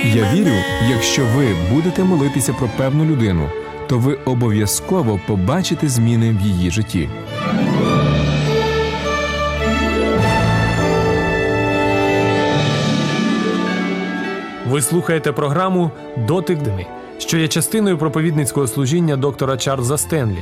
Я вірю, якщо ви будете молитися про певну людину, то ви обов'язково побачите зміни в її житті. Ви слухаєте програму «Дотик дни», що є частиною проповідницького служіння доктора Чарльза Стенлі.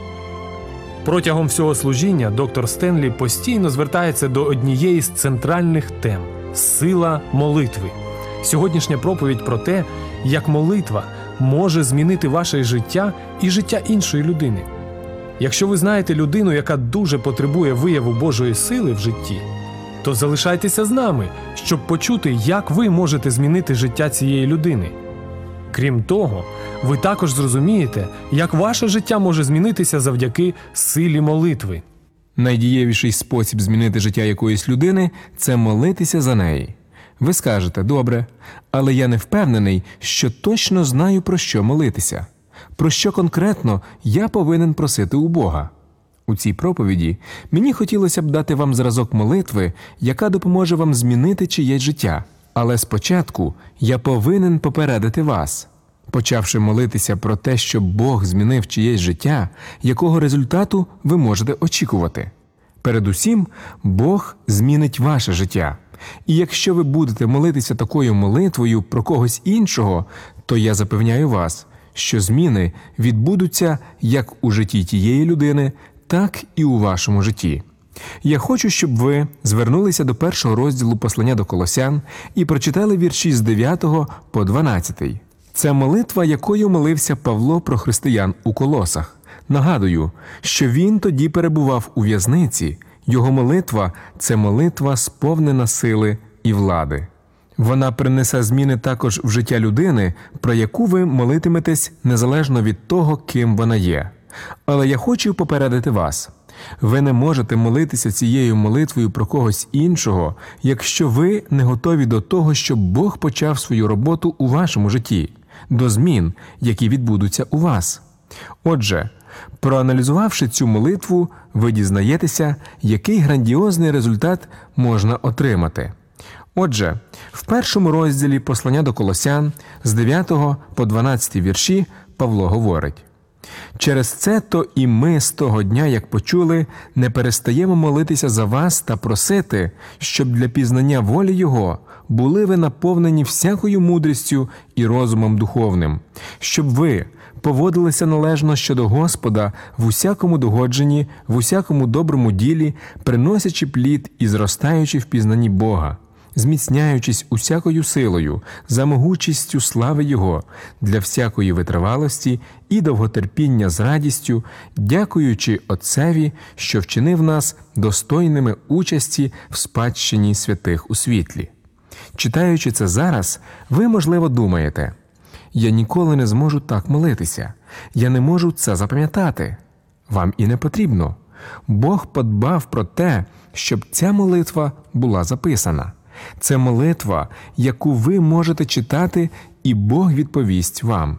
Протягом всього служіння доктор Стенлі постійно звертається до однієї з центральних тем – сила молитви. Сьогоднішня проповідь про те, як молитва може змінити ваше життя і життя іншої людини. Якщо ви знаєте людину, яка дуже потребує вияву Божої сили в житті, то залишайтеся з нами, щоб почути, як ви можете змінити життя цієї людини. Крім того, ви також зрозумієте, як ваше життя може змінитися завдяки силі молитви. Найдієвіший спосіб змінити життя якоїсь людини – це молитися за неї. Ви скажете: добре, але я не впевнений, що точно знаю, про що молитися. Про що конкретно я повинен просити у Бога? У цій проповіді мені хотілося б дати вам зразок молитви, яка допоможе вам змінити чиєсь життя. Але спочатку я повинен попередити вас. Почавши молитися про те, щоб Бог змінив чиєсь життя, якого результату ви можете очікувати? Передусім, Бог змінить ваше життя. І якщо ви будете молитися такою молитвою про когось іншого, то я запевняю вас, що зміни відбудуться як у житті тієї людини, так і у вашому житті. Я хочу, щоб ви звернулися до першого розділу послання до Колосян і прочитали вірші з 9 по 12. Це молитва, якою молився Павло про християн у Колосах. Нагадую, що він тоді перебував у в'язниці. Його молитва – це молитва, сповнена сили і влади. Вона принесе зміни також в життя людини, про яку ви молитиметесь незалежно від того, ким вона є. Але я хочу попередити вас. Ви не можете молитися цією молитвою про когось іншого, якщо ви не готові до того, щоб Бог почав свою роботу у вашому житті, до змін, які відбудуться у вас. Отже, проаналізувавши цю молитву, ви дізнаєтеся, який грандіозний результат можна отримати. Отже, в першому розділі послання до Колосян з 9 по 12 вірші Павло говорить: «Через це то і ми з того дня, як почули, не перестаємо молитися за вас та просити, щоб для пізнання волі Його були ви наповнені всякою мудрістю і розумом духовним, щоб ви поводилися належно щодо Господа в усякому догодженні, в усякому доброму ділі, приносячи плід і зростаючи в пізнанні Бога, зміцняючись усякою силою, за могучістю слави Його, для всякої витривалості і довготерпіння з радістю, дякуючи Отцеві, що вчинив нас достойними участі в спадщині святих у світлі». Читаючи це зараз, ви, можливо, думаєте: «Я ніколи не зможу так молитися, я не можу це запам'ятати». Вам і не потрібно. Бог подбав про те, щоб ця молитва була записана. Це молитва, яку ви можете читати, і Бог відповість вам.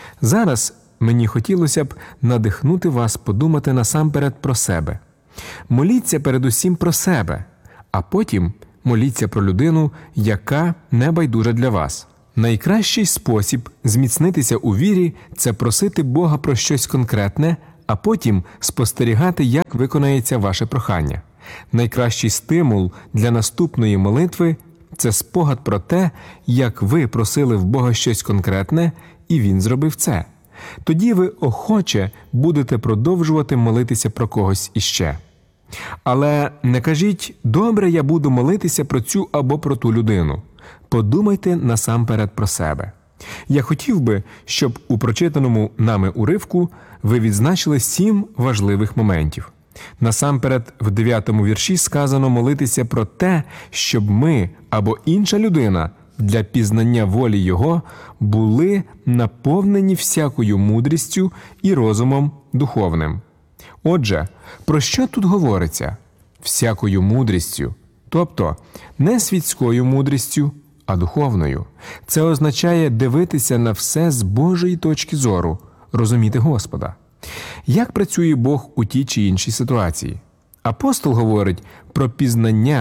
Зараз мені хотілося б надихнути вас подумати насамперед про себе. Моліться передусім про себе, а потім моліться про людину, яка не байдужа для вас. Найкращий спосіб зміцнитися у вірі – це просити Бога про щось конкретне, а потім спостерігати, як виконається ваше прохання. Найкращий стимул для наступної молитви – це спогад про те, як ви просили в Бога щось конкретне, і Він зробив це. Тоді ви охоче будете продовжувати молитися про когось іще. Але не кажіть: «Добре, я буду молитися про цю або про ту людину». Подумайте насамперед про себе. Я хотів би, щоб у прочитаному нами уривку ви відзначили 7 важливих моментів. Насамперед, в 9 вірші сказано молитися про те, щоб ми або інша людина для пізнання волі Його були наповнені всякою мудрістю і розумом духовним. Отже, про що тут говориться? Всякою мудрістю, тобто не світською мудрістю, а духовною. Це означає дивитися на все з Божої точки зору, розуміти Господа. Як працює Бог у тій чи іншій ситуації? Апостол говорить про пізнання і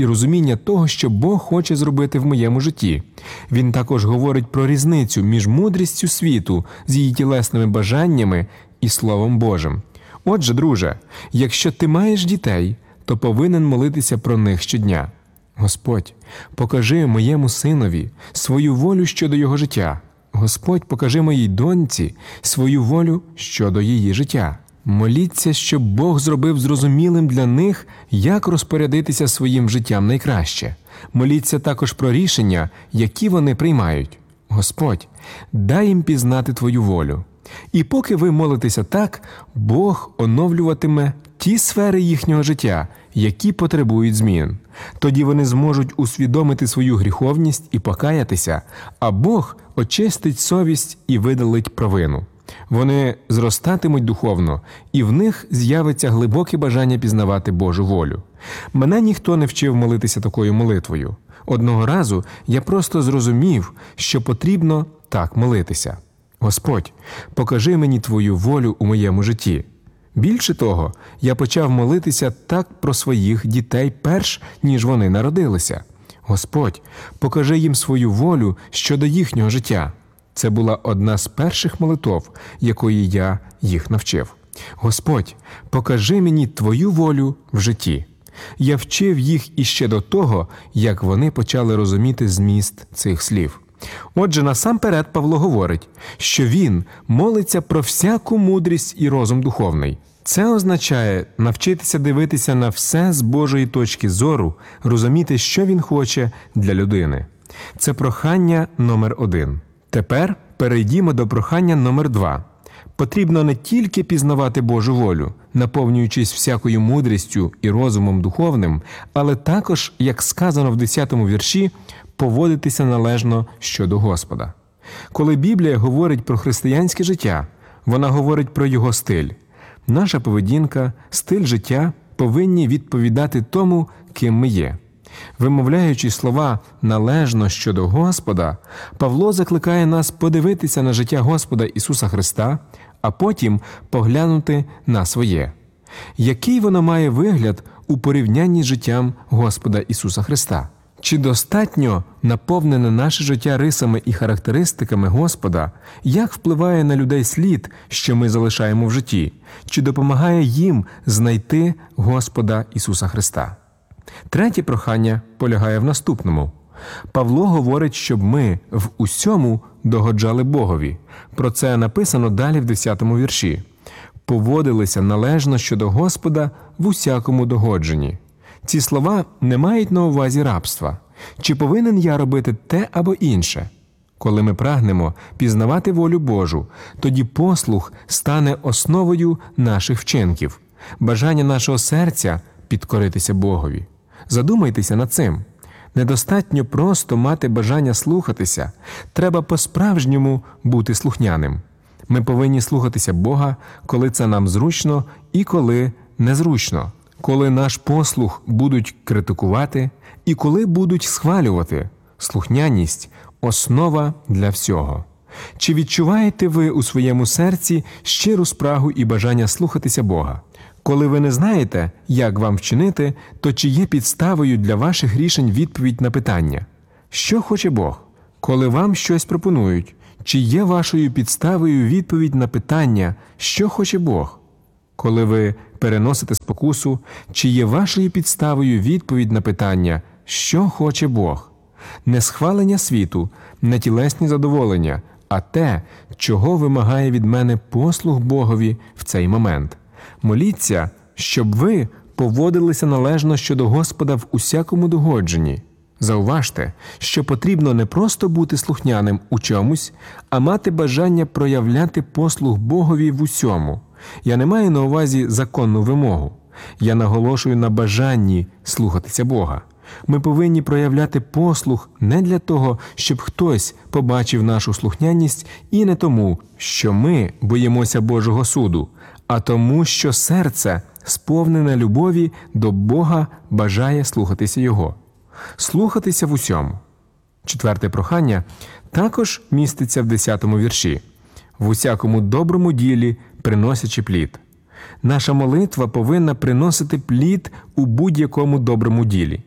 і розуміння того, що Бог хоче зробити в моєму житті. Він також говорить про різницю між мудрістю світу з її тілесними бажаннями і Словом Божим. Отже, друже, якщо ти маєш дітей, то повинен молитися про них щодня. Господь, покажи моєму синові свою волю щодо його життя. Господь, покажи моїй доньці свою волю щодо її життя. Моліться, щоб Бог зробив зрозумілим для них, як розпорядитися своїм життям найкраще. Моліться також про рішення, які вони приймають. Господь, дай їм пізнати Твою волю. І поки ви молитеся так, Бог оновлюватиме ті сфери їхнього життя, які потребують змін. Тоді вони зможуть усвідомити свою гріховність і покаятися, а Бог очистить совість і видалить провину. Вони зростатимуть духовно, і в них з'явиться глибоке бажання пізнавати Божу волю. Мене ніхто не вчив молитися такою молитвою. Одного разу я просто зрозумів, що потрібно так молитися. Господь, покажи мені Твою волю у моєму житті. Більше того, я почав молитися так про своїх дітей перш, ніж вони народилися. Господь, покажи їм свою волю щодо їхнього життя. Це була одна з перших молитов, якої я їх навчив. Господь, покажи мені Твою волю в житті. Я вчив їх іще до того, як вони почали розуміти зміст цих слів. Отже, насамперед Павло говорить, що він молиться про всяку мудрість і розум духовний. Це означає навчитися дивитися на все з Божої точки зору, розуміти, що він хоче для людини. Це прохання номер 1. Тепер перейдімо до прохання номер 2. Потрібно не тільки пізнавати Божу волю, наповнюючись всякою мудрістю і розумом духовним, але також, як сказано в 10-му вірші, поводитися належно щодо Господа. Коли Біблія говорить про християнське життя, вона говорить про його стиль. Наша поведінка, стиль життя повинні відповідати тому, ким ми є. Вимовляючи слова «належно щодо Господа», Павло закликає нас подивитися на життя Господа Ісуса Христа, а потім поглянути на своє. Який воно має вигляд у порівнянні з життям Господа Ісуса Христа? Чи достатньо наповнене наше життя рисами і характеристиками Господа? Як впливає на людей слід, що ми залишаємо в житті? Чи допомагає їм знайти Господа Ісуса Христа? Третє прохання полягає в наступному. Павло говорить, щоб ми в усьому догоджали Богові. Про це написано далі в 10-му вірші. «Поводилися належно щодо Господа в усякому догодженні». Ці слова не мають на увазі рабства. Чи повинен я робити те або інше? Коли ми прагнемо пізнавати волю Божу, тоді послух стане основою наших вчинків, бажання нашого серця підкоритися Богові. Задумайтеся над цим. Недостатньо просто мати бажання слухатися, треба по-справжньому бути слухняним. Ми повинні слухатися Бога, коли це нам зручно і коли незручно, коли наш послух будуть критикувати і коли будуть схвалювати. Слухняність – основа для всього. Чи відчуваєте ви у своєму серці щиру спрагу і бажання слухатися Бога? Коли ви не знаєте, як вам вчинити, то чи є підставою для ваших рішень відповідь на питання «Що хоче Бог?». Коли вам щось пропонують, чи є вашою підставою відповідь на питання «Що хоче Бог?». Коли ви переносите спокусу, чи є вашою підставою відповідь на питання «Що хоче Бог?». Не схвалення світу, не тілесні задоволення, а те, чого вимагає від мене послух Богові в цей момент. Моліться, щоб ви поводилися належно щодо Господа в усякому догодженні. Зауважте, що потрібно не просто бути слухняним у чомусь, а мати бажання проявляти послух Богові в усьому. Я не маю на увазі законну вимогу. Я наголошую на бажанні слухатися Бога. Ми повинні проявляти послух не для того, щоб хтось побачив нашу слухняність, і не тому, що ми боїмося Божого суду, а тому, що серце, сповнене любові до Бога, бажає слухатися Його. Слухатися в усьому. Четверте прохання також міститься в 10-му вірші. «В усякому доброму ділі приносячи плід». Наша молитва повинна приносити плід у будь-якому доброму ділі.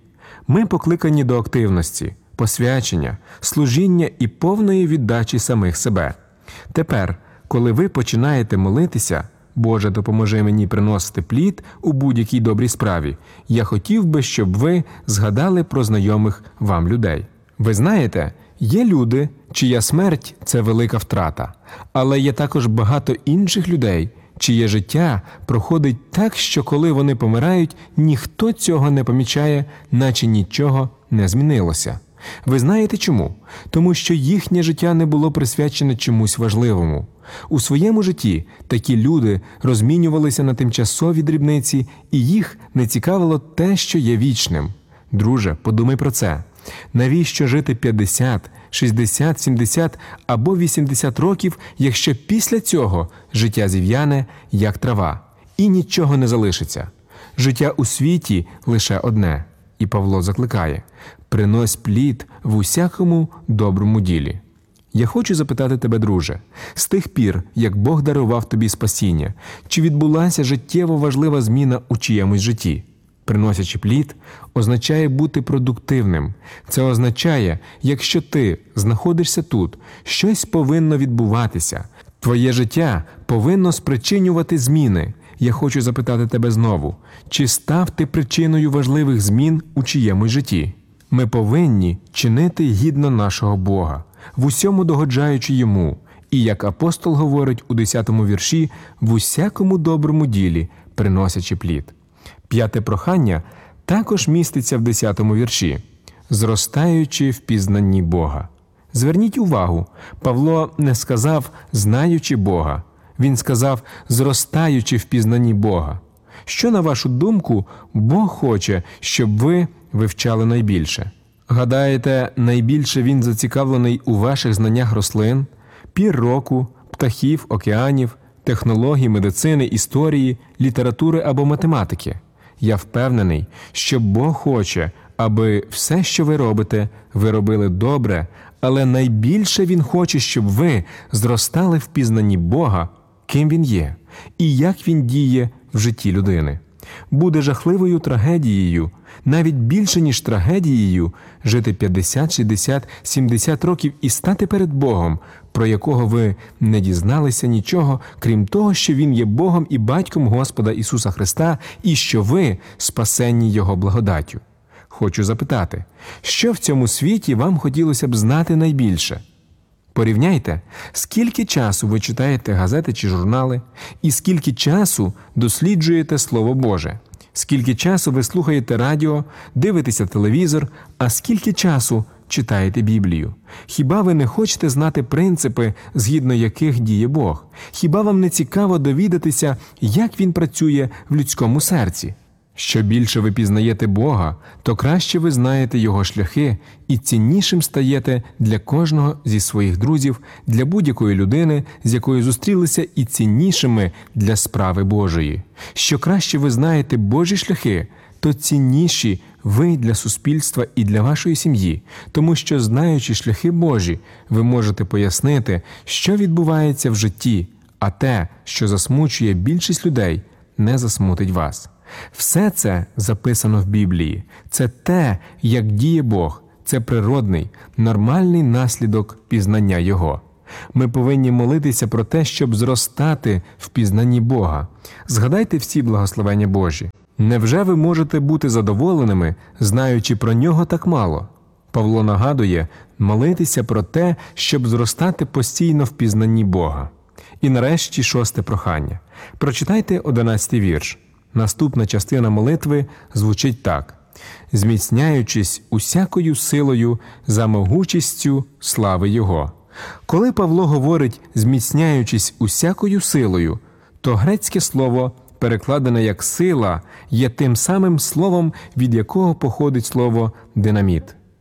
Ми покликані до активності, посвячення, служіння і повної віддачі самих себе. Тепер, коли ви починаєте молитися, «Боже, допоможи мені приносити плід у будь-якій добрій справі», я хотів би, щоб ви згадали про знайомих вам людей. Ви знаєте, є люди, чия смерть – це велика втрата, але є також багато інших людей, чиє життя проходить так, що коли вони помирають, ніхто цього не помічає, наче нічого не змінилося. Ви знаєте чому? Тому що їхнє життя не було присвячене чомусь важливому. У своєму житті такі люди розмінювалися на тимчасові дрібниці, і їх не цікавило те, що є вічним. Друже, подумай про це. Навіщо жити 50, 60, 70 або 80 років, якщо після цього життя зів'яне, як трава, і нічого не залишиться? Життя у світі лише одне. І Павло закликає: «Принось плід в усякому доброму ділі». Я хочу запитати тебе, друже, з тих пір, як Бог дарував тобі спасіння, чи відбулася життєво важлива зміна у чиємусь житті? Приносячи плід, означає бути продуктивним. Це означає, якщо ти знаходишся тут, щось повинно відбуватися. Твоє життя повинно спричинювати зміни. Я хочу запитати тебе знову, чи став ти причиною важливих змін у чиємусь житті? Ми повинні чинити гідно нашого Бога, в усьому догоджаючи Йому, і, як апостол говорить у 10-му вірші, в усякому доброму ділі приносячи плід. 5-те прохання також міститься в 10-му вірші: «Зростаючи в пізнанні Бога». Зверніть увагу, Павло не сказав «знаючи Бога», він сказав «зростаючи в пізнанні Бога». Що, на вашу думку, Бог хоче, щоб ви вивчали найбільше? Гадаєте, найбільше Він зацікавлений у ваших знаннях рослин, пір року, птахів, океанів, технологій, медицини, історії, літератури або математики? Я впевнений, що Бог хоче, аби все, що ви робите, ви робили добре, але найбільше Він хоче, щоб ви зростали в пізнанні Бога, ким Він є, і як Він діє в житті людини. Буде жахливою трагедією, навіть більше, ніж трагедією, жити 50, 60, 70 років і стати перед Богом, про якого ви не дізналися нічого, крім того, що Він є Богом і Батьком Господа Ісуса Христа, і що ви спасенні Його благодаттю. Хочу запитати, що в цьому світі вам хотілося б знати найбільше? Порівняйте, скільки часу ви читаєте газети чи журнали, і скільки часу досліджуєте Слово Боже, скільки часу ви слухаєте радіо, дивитеся телевізор, а скільки часу читаєте Біблію. Хіба ви не хочете знати принципи, згідно яких діє Бог? Хіба вам не цікаво довідатися, як Він працює в людському серці? Що більше ви пізнаєте Бога, то краще ви знаєте Його шляхи і ціннішим стаєте для кожного зі своїх друзів, для будь-якої людини, з якою зустрілися, і ціннішими для справи Божої. Що краще ви знаєте Божі шляхи, то цінніші ви для суспільства і для вашої сім'ї, тому що, знаючи шляхи Божі, ви можете пояснити, що відбувається в житті, а те, що засмучує більшість людей, не засмутить вас. Все це записано в Біблії. Це те, як діє Бог. Це природний, нормальний наслідок пізнання Його. Ми повинні молитися про те, щоб зростати в пізнанні Бога. Згадайте всі благословення Божі. Невже ви можете бути задоволеними, знаючи про Нього так мало? Павло нагадує молитися про те, щоб зростати постійно в пізнанні Бога. І нарешті 6-те прохання. Прочитайте 11-й вірш. Наступна частина молитви звучить так: «Зміцняючись усякою силою за могучістю слави Його». Коли Павло говорить «зміцняючись усякою силою», то грецьке слово, перекладене як «сила», є тим самим словом, від якого походить слово «динаміт».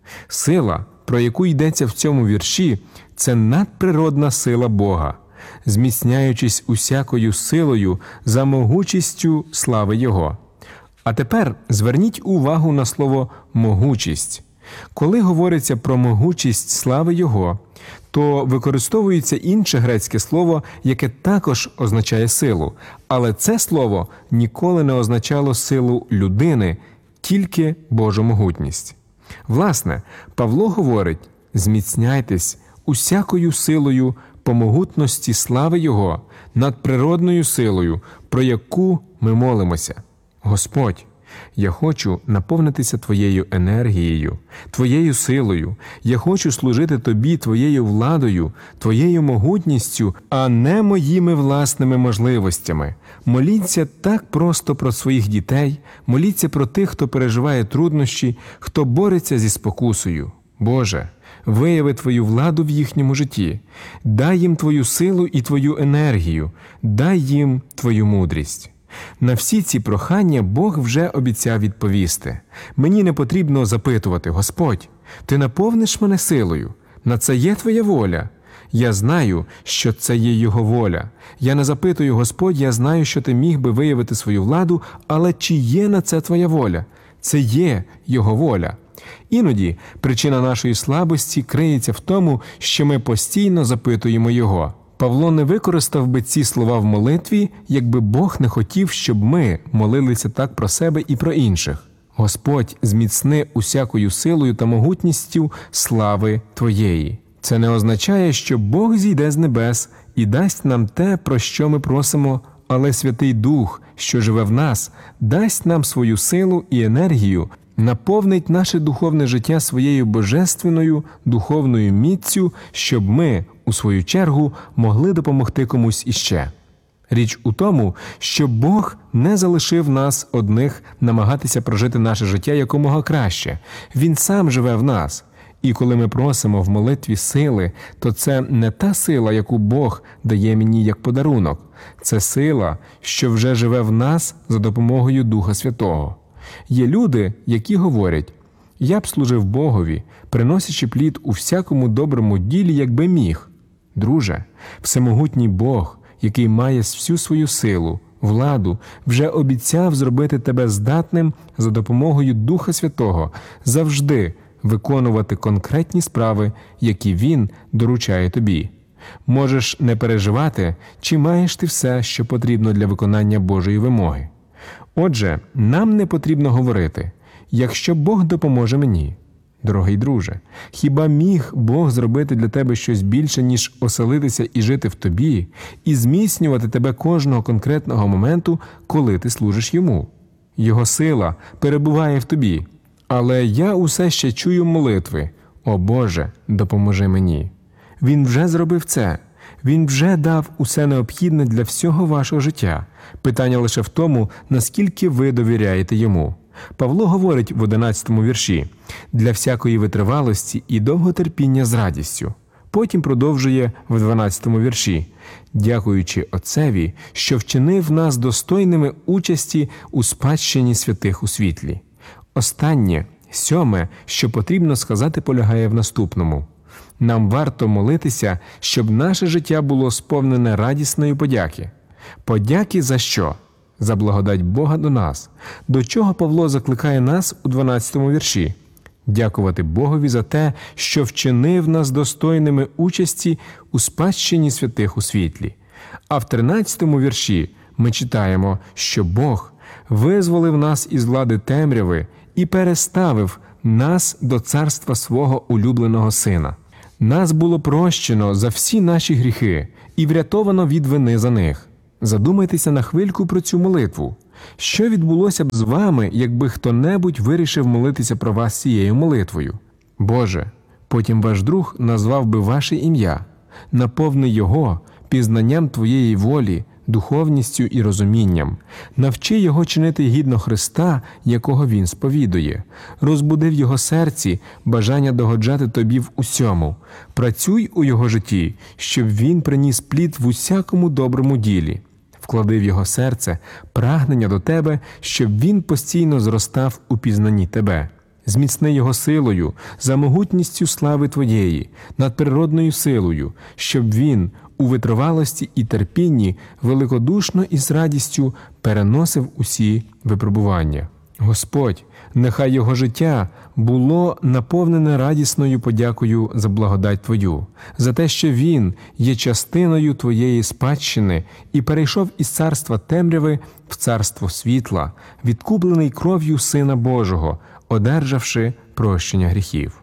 Сила, про яку йдеться в цьому вірші, це надприродна сила Бога. «Зміцняючись усякою силою за могучістю слави Його». А тепер зверніть увагу на слово «могучість». Коли говориться про могучість слави Його, то використовується інше грецьке слово, яке також означає силу. Але це слово ніколи не означало силу людини, тільки Божу могутність. Власне, Павло говорить: «Зміцняйтесь усякою силою по могутності слави Його, надприродною силою, про яку ми молимося». Господь, я хочу наповнитися Твоєю енергією, Твоєю силою. Я хочу служити Тобі Твоєю владою, Твоєю могутністю, а не моїми власними можливостями. Моліться так просто про своїх дітей, моліться про тих, хто переживає труднощі, хто бореться зі спокусою. Боже, вияви Твою владу в їхньому житті. Дай їм Твою силу і Твою енергію. Дай їм Твою мудрість. На всі ці прохання Бог вже обіцяв відповісти. Мені не потрібно запитувати: «Господь, Ти наповниш мене силою? На це є Твоя воля?» Я знаю, що це є Його воля. Я не запитую: «Господь, я знаю, що Ти міг би виявити свою владу, але чи є на це Твоя воля?» Це є Його воля. Іноді причина нашої слабості криється в тому, що ми постійно запитуємо Його. Павло не використав би ці слова в молитві, якби Бог не хотів, щоб ми молилися так про себе і про інших. «Господь, зміцни усякою силою та могутністю слави Твоєї». Це не означає, що Бог зійде з небес і дасть нам те, про що ми просимо, але Святий Дух, що живе в нас, дасть нам свою силу і енергію, наповнить наше духовне життя своєю божественною духовною міццю, щоб ми, у свою чергу, могли допомогти комусь іще. Річ у тому, що Бог не залишив нас одних намагатися прожити наше життя якомога краще. Він сам живе в нас. І коли ми просимо в молитві сили, то це не та сила, яку Бог дає мені як подарунок. Це сила, що вже живе в нас за допомогою Духа Святого. Є люди, які говорять: «Я б служив Богові, приносячи плід у всякому доброму ділі, якби міг». Друже, всемогутній Бог, який має всю свою силу, владу, вже обіцяв зробити тебе здатним за допомогою Духа Святого завжди виконувати конкретні справи, які Він доручає тобі. Можеш не переживати, чи маєш ти все, що потрібно для виконання Божої вимоги. Отже, нам не потрібно говорити: «Якщо Бог допоможе мені». Дорогий друже, хіба міг Бог зробити для тебе щось більше, ніж оселитися і жити в тобі, і зміцнювати тебе кожного конкретного моменту, коли ти служиш Йому? Його сила перебуває в тобі. Але я усе ще чую молитви: «О Боже, допоможи мені». Він вже зробив це. Він вже дав усе необхідне для всього вашого життя. Питання лише в тому, наскільки ви довіряєте Йому. Павло говорить в 11-му вірші: «Для всякої витривалості і довготерпіння з радістю». Потім продовжує в 12-му вірші: «Дякуючи Отцеві, що вчинив нас достойними участі у спадщині святих у світлі». Останнє, 7, що потрібно сказати, полягає в наступному. Нам варто молитися, щоб наше життя було сповнене радісної подяки. Подяки за що? За благодать Бога до нас. До чого Павло закликає нас у 12-му вірші? Дякувати Богові за те, що вчинив нас достойними участі у спадщині святих у світлі. А в 13-му вірші ми читаємо, що Бог визволив нас із влади темряви і переставив нас до царства свого улюбленого Сина. Нас було прощено за всі наші гріхи і врятовано від вини за них. Задумайтеся на хвильку про цю молитву. Що відбулося б з вами, якби хто-небудь вирішив молитися про вас цією молитвою? Боже, потім ваш друг назвав би ваше ім'я. Наповни його пізнанням Твоєї волі, духовністю і розумінням. Навчи його чинити гідно Христа, якого він сповідує. Розбуди в його серці бажання догоджати тобі в усьому. Працюй у його житті, щоб він приніс плід в усякому доброму ділі. Вклади в його серце прагнення до тебе, щоб він постійно зростав у пізнанні тебе. Зміцни його силою, за могутністю слави Твоєї, надприродною силою, щоб він у витривалості і терпінні великодушно і з радістю переносив усі випробування. Господь, Нехай його життя було наповнене радісною подякою за благодать Твою, за те, що він є частиною Твоєї спадщини і перейшов із царства темряви в царство світла, відкуплений кров'ю Сина Божого, одержавши прощення гріхів.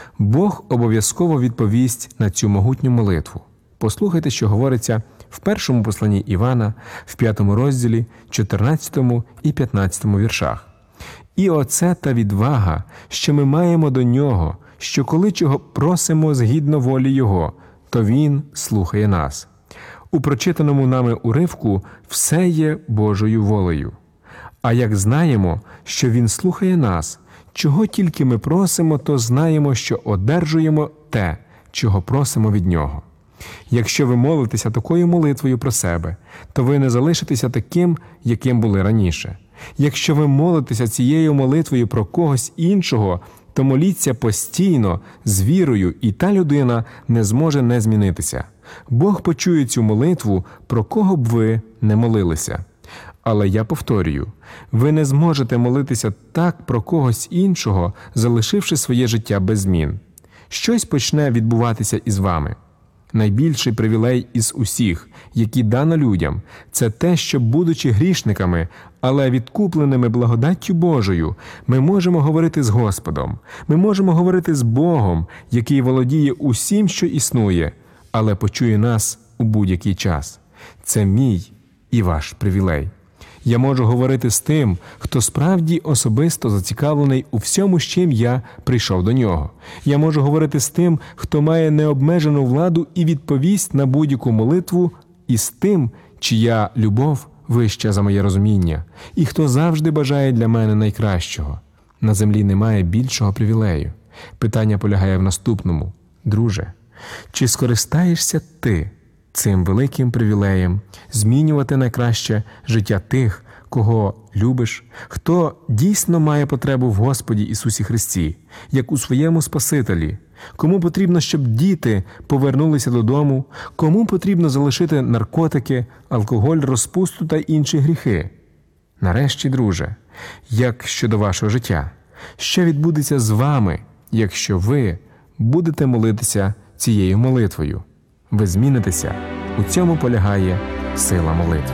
Бог обов'язково відповість на цю могутню молитву. Послухайте, що говориться в першому посланні Івана, в 5 розділі, 14 і 15 віршах. «І оце та відвага, що ми маємо до Нього, що коли чого просимо згідно волі Його, то Він слухає нас». У прочитаному нами уривку все є Божою волею. А як знаємо, що Він слухає нас, чого тільки ми просимо, то знаємо, що одержуємо те, чого просимо від Нього. Якщо ви молитеся такою молитвою про себе, то ви не залишитеся таким, яким були раніше. Якщо ви молитеся цією молитвою про когось іншого, то моліться постійно, з вірою, і та людина не зможе не змінитися. Бог почує цю молитву, про кого б ви не молилися. Але я повторюю, ви не зможете молитися так про когось іншого, залишивши своє життя без змін. Щось почне відбуватися із вами. Найбільший привілей із усіх, які дано людям, це те, що, будучи грішниками, але відкупленими благодаттю Божою, ми можемо говорити з Господом, ми можемо говорити з Богом, який володіє усім, що існує, але почує нас у будь-який час. Це мій і ваш привілей. Я можу говорити з тим, хто справді особисто зацікавлений у всьому, з чим я прийшов до нього. Я можу говорити з тим, хто має необмежену владу і відповість на будь-яку молитву, і з тим, чия любов вища за моє розуміння, і хто завжди бажає для мене найкращого. На землі немає більшого привілею. Питання полягає в наступному. Друже, чи скористаєшся ти цим великим привілеєм змінювати на краще життя тих, кого любиш, хто дійсно має потребу в Господі Ісусі Христі, як у своєму Спасителі, кому потрібно, щоб діти повернулися додому, кому потрібно залишити наркотики, алкоголь, розпусту та інші гріхи. Нарешті, друже, як щодо вашого життя? Що відбудеться з вами, якщо ви будете молитися цією молитвою? Ви змінитеся. У цьому полягає сила молитви.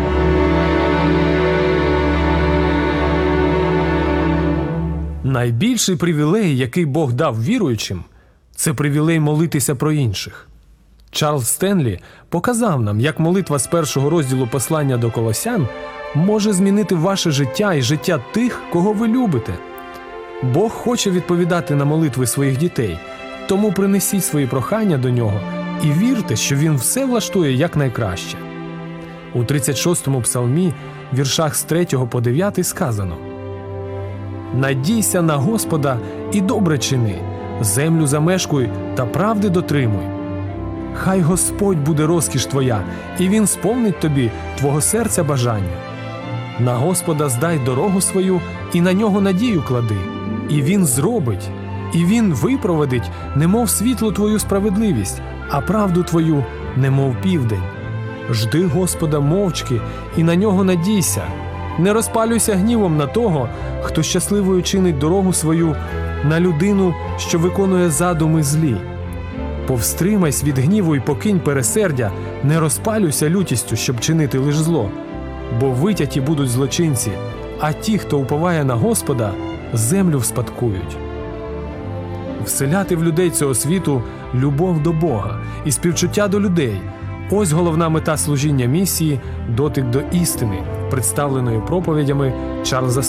Найбільший привілей, який Бог дав віруючим, це привілей молитися про інших. Чарльз Стенлі показав нам, як молитва з 1 розділу послання до Колосян може змінити ваше життя і життя тих, кого ви любите. Бог хоче відповідати на молитви своїх дітей, тому принесіть свої прохання до Нього і вірте, що Він все влаштує якнайкраще. У 36-му псалмі, віршах з 3 по 9 сказано: «Надійся на Господа і добре чини, землю замешкуй та правди дотримуй. Хай Господь буде розкіш твоя, і Він сповнить тобі твого серця бажання. На Господа здай дорогу свою, і на Нього надію клади, і Він зробить, і Він випровадить, немов світло твою справедливість, а правду твою, немов південь. Жди Господа мовчки і на Нього надійся. Не розпалюйся гнівом на того, хто щасливою чинить дорогу свою, на людину, що виконує задуми злі. Повстримайся від гніву і покинь пересердя, не розпалюйся лютістю, щоб чинити лиш зло. Бо витяті будуть злочинці, а ті, хто уповає на Господа, землю вспадкують». Вселяти в людей цього світу любов до Бога і співчуття до людей – ось головна мета служіння місії «Дотик до істини», представленої проповідями Чарльза